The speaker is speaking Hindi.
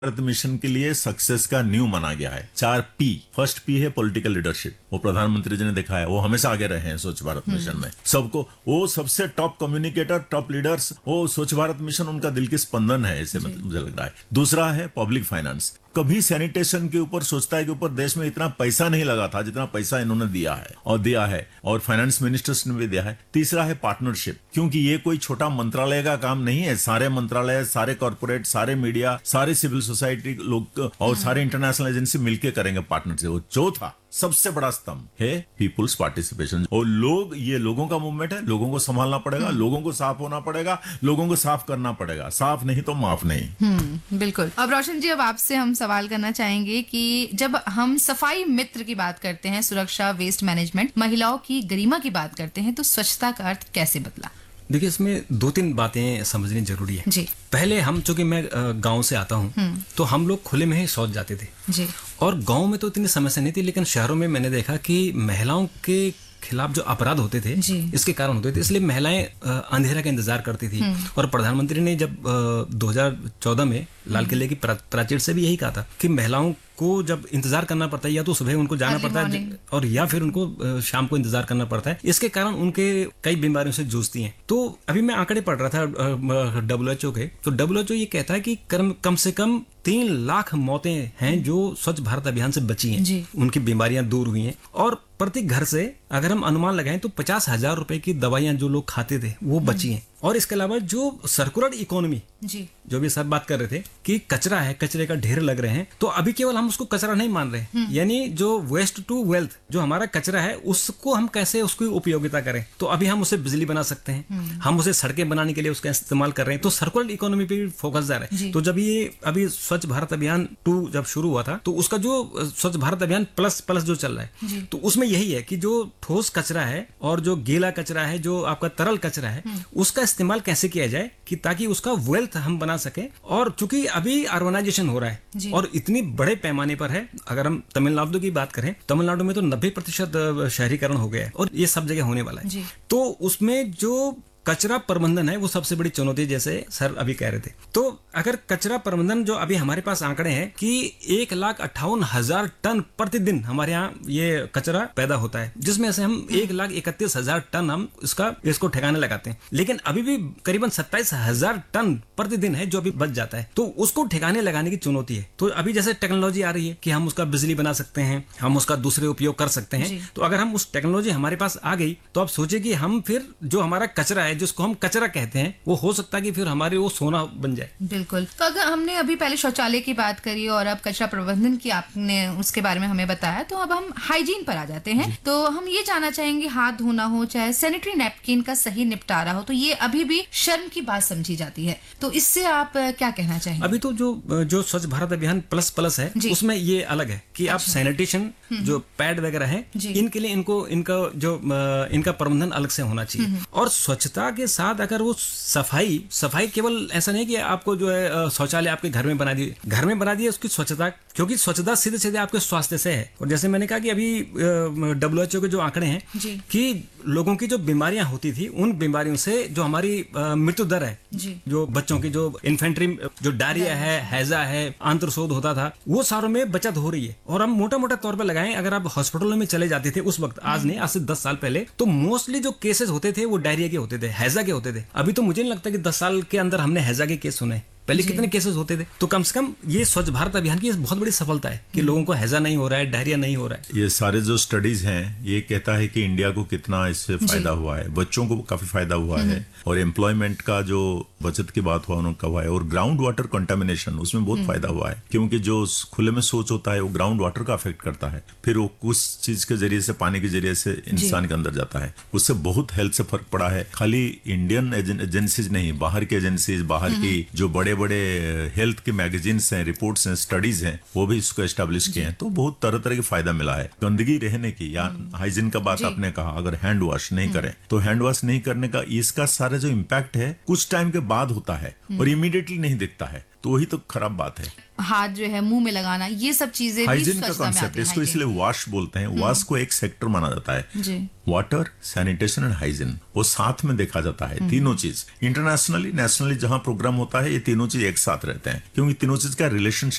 भारत मिशन के लिए सक्सेस का न्यू माना गया है। 4 P। फर्स्ट P है पॉलिटिकल लीडरशिप, वो प्रधानमंत्री जी ने दिखाया है, वो हमेशा आगे रहे हैं स्वच्छ भारत मिशन में। सबको वो सबसे टॉप कम्युनिकेटर, टॉप लीडर्स, वो स्वच्छ भारत मिशन उनका दिल की स्पंदन है, ऐसे मुझे लग रहा है। दूसरा है पब्लिक फाइनेंस। कभी सैनिटेशन के ऊपर सोचता है कि ऊपर देश में इतना पैसा नहीं लगा था जितना पैसा इन्होंने दिया है और फाइनेंस मिनिस्टर्स ने भी दिया है। तीसरा है पार्टनरशिप, क्योंकि ये कोई छोटा मंत्रालय का काम नहीं है। सारे मंत्रालय, सारे कॉर्पोरेट, सारे मीडिया, सारे सिविल सोसाइटी लोग और सारे इंटरनेशनल एजेंसी मिलकर करेंगे पार्टनरशिप। चौथा सबसे बड़ा स्तंभ है पीपुल्स पार्टिसिपेशन। और ये लोगों का मूवमेंट है, लोगों को संभालना पड़ेगा, लोगों को साफ होना पड़ेगा, लोगों को साफ करना पड़ेगा। साफ नहीं तो माफ नहीं। बिल्कुल। अब रोशन जी, अब आपसे हम सवाल करना चाहेंगे कि जब हम सफाई मित्र की बात करते हैं, सुरक्षा, वेस्ट मैनेजमेंट, महिलाओं की गरिमा की बात करते हैं, तो स्वच्छता का अर्थ कैसे बदला? देखिए, इसमें 2-3 बातें समझनी जरूरी है जी। पहले चूंकि मैं गांव से आता हूं, तो हम लोग खुले में ही शौच जाते थे जी। और गांव में तो इतनी समस्या नहीं थी, लेकिन शहरों में मैंने देखा कि महिलाओं के खिलाफ जो अपराध होते थे इसके कारण होते थे, इसलिए महिलाएं अंधेरा का इंतजार करती थी। और प्रधानमंत्री ने जब 2014 में लाल किले की प्राचीर से भी यही कहा था कि महिलाओं को जब इंतजार करना पड़ता है, या तो सुबह उनको जाना पड़ता है और या फिर उनको शाम को इंतजार करना पड़ता है, इसके कारण उनके कई बीमारियों से जूझती हैं। तो अभी मैं आंकड़े पढ़ रहा था WHO के, तो WHO ये कहता है कि कम से कम 3 लाख मौतें हैं जो स्वच्छ भारत अभियान से बची हैं, उनकी बीमारियां दूर हुई हैं। और प्रति घर से अगर हम अनुमान लगाएं तो 50,000 रुपए की दवाइयां जो लोग खाते थे वो बची हैं। और इसके अलावा जो सर्कुलर इकोनॉमी जो भी सब बात कर रहे थे कि कचरा है, कचरे का ढेर लग रहे हैं, तो अभी केवल हम उसको कचरा नहीं मान रहे, यानी जो वेस्ट टू वेल्थ, जो हमारा कचरा है उसको हम कैसे उसकी उपयोगिता करें। तो अभी हम उसे बिजली बना सकते हैं, हम उसे सड़कें बनाने के लिए उसका इस्तेमाल कर रहे हैं, तो सर्कुलर इकोनॉमी पे भी फोकस जा रहा है। तो जब ये अभी स्वच्छ भारत अभियान 2 जब शुरू हुआ था, तो उसका जो स्वच्छ भारत अभियान प्लस जो चल रहा है, तो उसमें यही है कि जो ठोस कचरा है और जो गीला कचरा है, जो आपका तरल कचरा है, उसका इस्तेमाल कैसे किया जाए कि ताकि उसका वेल्थ हम बना सके। और चूंकि अभी अर्बनाइजेशन हो रहा है और इतनी बड़े पैमाने पर है, अगर हम तमिलनाडु की बात करें, तमिलनाडु में तो 90% शहरीकरण हो गया है और ये सब जगह होने वाला है। तो उसमें जो कचरा प्रबंधन है वो सबसे बड़ी चुनौती, जैसे सर अभी कह रहे थे। तो अगर कचरा प्रबंधन, जो अभी हमारे पास आंकड़े हैं कि 1,58,000 टन प्रतिदिन हमारे यहाँ ये कचरा पैदा होता है, जिसमें से हम 1,31,000 टन हम इसको ठिकाने लगाते हैं। लेकिन अभी भी करीबन 27,000 टन प्रतिदिन है जो अभी बच जाता है, तो उसको ठिकाने लगाने की चुनौती है। तो अभी जैसे टेक्नोलॉजी आ रही है कि हम उसका बिजली बना सकते हैं, हम उसका दूसरे उपयोग कर सकते हैं, तो अगर हम उस टेक्नोलॉजी हमारे पास आ गई तो आप सोचिए कि हम फिर जो हमारा कचरा है, जिसको हम कचरा कहते हैं, वो हो सकता है कि फिर हमारे वो सोना बन जाए। बिल्कुल। तो अगर हमने अभी पहले शौचालय की बात करी और अब कचरा प्रबंधन की आपने उसके बारे में हमें बताया, तो अब हम हाइजीन पर आ जाते हैं। तो हम ये जानना चाहेंगे, हाथ धोना हो चाहे सैनिटरी नैपकिन का सही निपटारा हो, तो ये अभी भी शर्म की बात समझी जाती है, तो इससे आप क्या कहना चाहेंगे? अभी तो जो स्वच्छ भारत अभियान प्लस है, उसमें ये अलग है कि आप सैनिटेशन जो पैड वगैरह है, इनके लिए इनका प्रबंधन अलग से होना चाहिए। और स्वच्छता के साथ अगर वो सफाई केवल ऐसा नहीं कि आपको जो है शौचालय आपके घर में बना दिए उसकी स्वच्छता, क्योंकि स्वच्छता सीधे आपके स्वास्थ्य से है। और जैसे मैंने कहा कि अभी WHO के जो आंकड़े हैं कि लोगों की जो बीमारियां होती थी, उन बीमारियों से जो हमारी मृत्यु दर है, जो बच्चों की जो इन्फेंट्री, जो डायरिया है, हैजा है, आंत्रशोथ होता था, वो सारों में बचत हो रही है। और हम मोटा तौर पर लगाएं, अगर आप हॉस्पिटलों में चले जाते थे उस वक्त, आज नहीं, आज से 10 साल पहले, तो मोस्टली जो केसेस होते थे वो डायरिया के होते थे, हैजा के होते थे। अभी तो मुझे नहीं लगता कि 10 साल के अंदर हमने हैजा के केस सुने। पहले कितने केसेस होते थे। तो कम से कम ये स्वच्छ भारत अभियान की बहुत बड़ी सफलता है कि लोगों को हैजा नहीं हो रहा है, डायरिया नहीं हो रहा है। ये सारे जो स्टडीज हैं ये कहता है कि इंडिया को कितना इससे फायदा हुआ है, बच्चों को काफी फायदा हुआ है, और एम्प्लॉयमेंट का जो बचत की बात उनका हुआ है, और ग्राउंड वाटर कंटामिनेशन उसमें बहुत फायदा हुआ है, क्योंकि जो खुले में शौच होता है वो ग्राउंड वाटर का अफेक्ट करता है, फिर वो कुछ चीज के जरिए से, पानी के जरिए से इंसान के अंदर जाता है, उससे बहुत हेल्थ से फर्क पड़ा है। खाली इंडियन एजेंसीज नहीं, बाहर की एजेंसीज, बाहर की जो बड़े बड़े हेल्थ के मैगजीन्स हैं, रिपोर्ट्स हैं, स्टडीज हैं, वो भी इसको एस्टेब्लिश किए हैं। तो बहुत तरह के फायदा मिला है। गंदगी रहने की, या हाइजीन का बात आपने कहा, अगर हैंड वॉश नहीं करें तो हैंड वॉश नहीं करने का इसका सारा जो इम्पैक्ट है कुछ टाइम के बाद होता है और इमीडिएटली नहीं दिखता है, तो वही तो खराब बात है। हाथ जो है मुंह में लगाना, ये सब चीजें हाइजीन का कॉन्सेप्ट, इसको इसलिए वॉश बोलते हैं। वॉश को एक सेक्टर माना जाता है, वाटर, सैनिटेशन एंड हाइजीन, वो साथ में देखा जाता है। तीनों चीज इंटरनेशनली, नेशनली जहां प्रोग्राम होता है, ये तीनों चीज एक साथ रहते हैं, क्योंकि तीनों चीज का रिलेशनशिप